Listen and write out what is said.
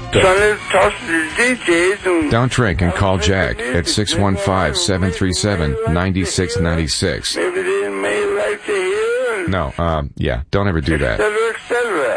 So let's talk to the DJs. Don't drink and call Jack at 615-737-9696. Maybe they may like to hear. No, yeah, don't ever do that. Et cetera, et cetera.